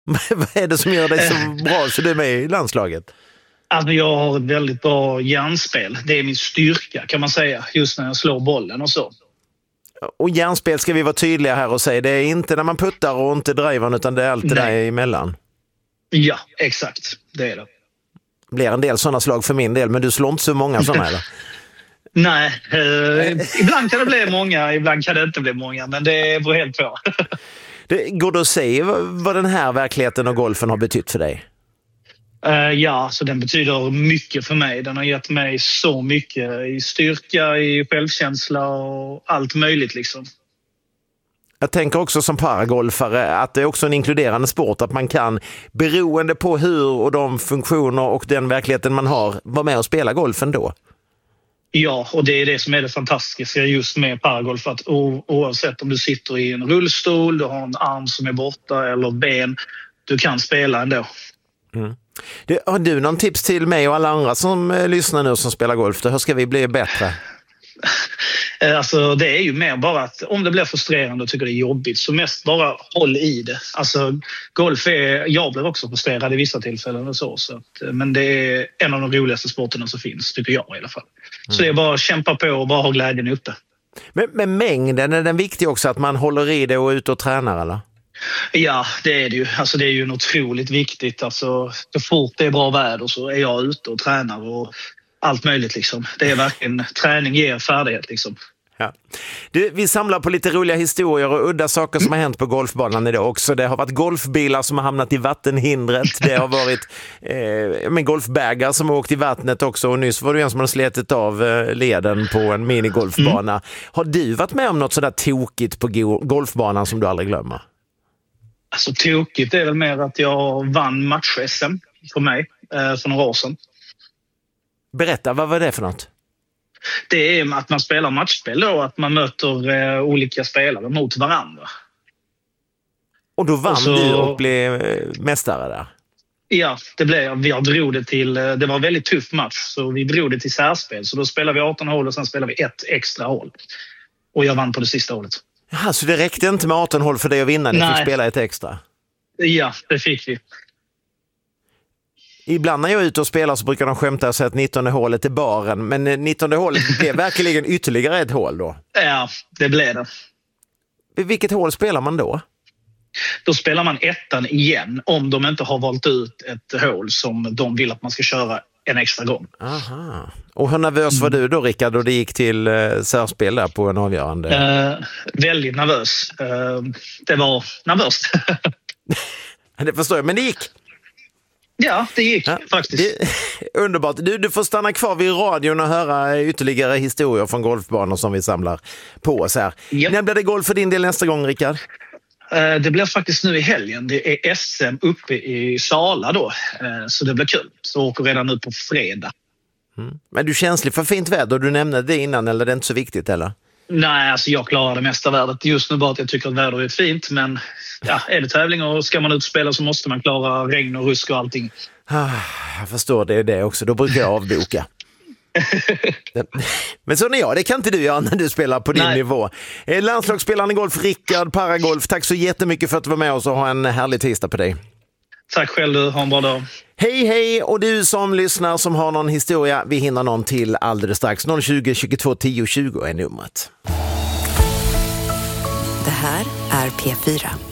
Vad är det som gör dig så bra så du är med i landslaget? Alltså jag har ett väldigt bra hjärnspel. Det är min styrka kan man säga, just när jag slår bollen och så. Och hjärnspel ska vi vara tydliga här och säga. Det är inte när man puttar och inte driver utan det är allt det där emellan. Ja, exakt. Det är det. Det blir en del sådana slag för min del, men du slår inte så många sådana eller? Nej, ibland kan det bli många, ibland kan det inte bli många, men det beror helt på. Går det att säga vad den här verkligheten och golfen har betytt för dig? Ja, så den betyder mycket för mig. Den har gett mig så mycket i styrka, i självkänsla och allt möjligt liksom. Jag tänker också som paragolfare att det är också en inkluderande sport, att man kan, beroende på hur och de funktioner och den verkligheten man har, vara med och spela golfen då. Ja, och det är det som är det fantastiska just med paragolf, att oavsett om du sitter i en rullstol, du har en arm som är borta eller ben, du kan spela ändå. Mm. Har du någon tips till mig och alla andra som lyssnar nu som spelar golf? Hur ska vi bli bättre? Alltså det är ju mer bara att om det blir frustrerande och tycker det är jobbigt så mest bara håll i det. Alltså golf jag blir också frustrerad i vissa tillfällen och så att, men det är en av de roligaste sporterna som finns, tycker jag i alla fall. Så det är bara att kämpa på och bara ha glädjen uppe. Men mängden, är den viktig också att man håller i det och är ute och tränar eller? Ja, det är det ju. Alltså det är ju otroligt viktigt. Alltså så fort det är bra väder så är jag ute och tränar och allt möjligt liksom. Det är verkligen, träning ger färdighet liksom. Ja. Vi samlar på lite roliga historier och udda saker som har hänt på golfbanan idag också. Det har varit golfbilar som har hamnat i vattenhindret. Det har varit golfbägar som har åkt i vattnet också. Och nyss var det en som har slitit av leden på en minigolfbana. Har du varit med om något sådär tokigt på golfbanan som du aldrig glömmer? Alltså tokigt är väl mer att jag vann match-SM för mig för några år sedan. Berätta, vad var det för något? Det är att man spelar matchspel då, att man möter olika spelare mot varandra. Och då vann du och blev mästare där? Ja, det blev jag. Drog det till, det var en väldigt tuff match så vi drog det till särspel. Så då spelade vi 18 hål och sen spelade vi ett extra hål. Och jag vann på det sista hålet. Jaha, så det räckte inte med 18 hål för dig att vinna? Ni fick spela ett extra? Ja, det fick vi. Ibland när jag är ute och spelar så brukar de skämta och säga att 19 hålet är baren. Men 19 hålet blev verkligen ytterligare ett hål då? Ja, det blev det. Vilket hål spelar man då? Då spelar man ettan igen om de inte har valt ut ett hål som de vill att man ska köra en extra gång. Aha. Och hur nervös var du då, Rickard, då det gick till särspel där på en avgörande? Väldigt nervös. Det var nervöst. Det förstår jag, men det gick. Ja, det gick faktiskt. Underbart. Du får stanna kvar vid radion och höra ytterligare historier från golfbanor som vi samlar på oss här. Yep. När blir det golf för din del nästa gång, Rickard? Det blir faktiskt nu i helgen. Det är SM uppe i Sala då. Så det blir kul. Så åker redan nu på fredag. Mm. Men du är känslig för fint väder? Du nämnde det innan, eller det är inte så viktigt, eller? Nej, alltså jag klarar det mesta vädret. Just nu bara att jag tycker att väder är fint. Men ja, är det tävling och ska man ut och spela så måste man klara regn och rusk och allting. Jag förstår det också. Då brukar jag avboka. Men så är jag, det kan inte du göra när du spelar på din nivå. Landslagsspelaren i golf, Rickard Paragolf, tack så jättemycket för att du var med oss och ha en härlig tisdag på dig. Tack själv, du har en bra dag. Hej, och du som lyssnar som har någon historia, vi hinner någon till alldeles strax. 020 22 10 20 är numret. Det här är P4.